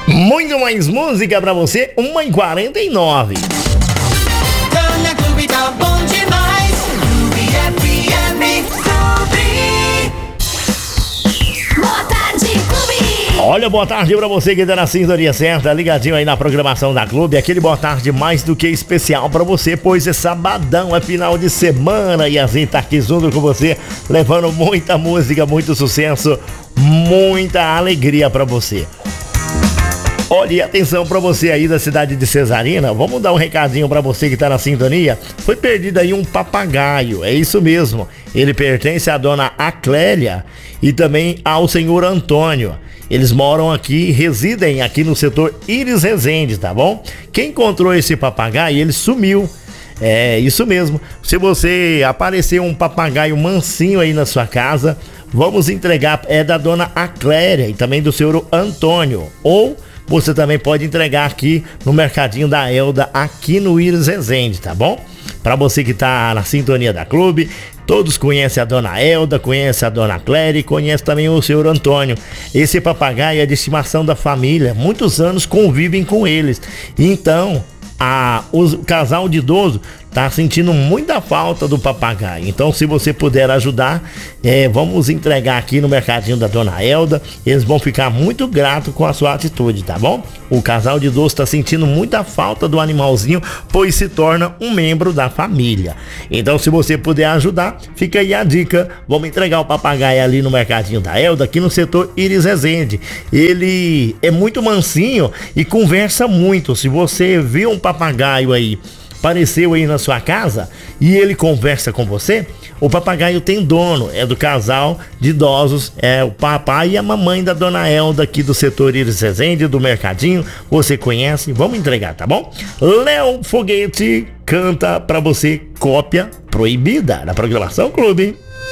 Muito mais música pra você, 1h49. Dona Clube tá bom demais. Clube FM, Clube. Boa tarde, Clube. Olha, boa tarde pra você que tá na sintonia certa, ligadinho aí na programação da Clube. Aquele boa tarde mais do que especial pra você, pois é sabadão, é final de semana e a gente tá aqui junto com você, levando muita música, muito sucesso, muita alegria pra você. Olha, e atenção pra você aí da cidade de Cesarina, vamos dar um recadinho pra você que tá na sintonia. Foi perdido aí um papagaio, é isso mesmo. Ele pertence à dona Aclélia e também ao senhor Antônio. Eles moram aqui, residem aqui no setor Iris Resende, tá bom? Quem encontrou esse papagaio, ele sumiu. É, isso mesmo. Se você aparecer um papagaio mansinho aí na sua casa, vamos entregar, é da dona Aclélia e também do senhor Antônio. Ou você também pode entregar aqui no Mercadinho da Elda, aqui no Iris Resende, tá bom? Para você que tá na sintonia da Clube, todos conhecem a dona Elda, conhecem a dona Cléria e conhecem também o senhor Antônio. Esse papagaio é de estimação da família, muitos anos convivem com eles. Então, o casal de idoso tá sentindo muita falta do papagaio. Então, se você puder ajudar, vamos entregar aqui no Mercadinho da dona Elda. Eles vão ficar muito gratos com a sua atitude, tá bom? O casal de idoso tá sentindo muita falta do animalzinho, pois se torna um membro da família. Então, se você puder ajudar, fica aí a dica. Vamos entregar o papagaio ali no Mercadinho da Elda, aqui no setor Iris Resende. Ele é muito mansinho e conversa muito. Se você viu um papagaio aí, apareceu aí na sua casa e ele conversa com você, o papagaio tem dono, é do casal de idosos, é o papai e a mamãe da dona Elda aqui do setor Iris Resende, do Mercadinho. Você conhece? Vamos entregar, tá bom? Léo Foguete canta pra você Cópia Proibida na programação Clube.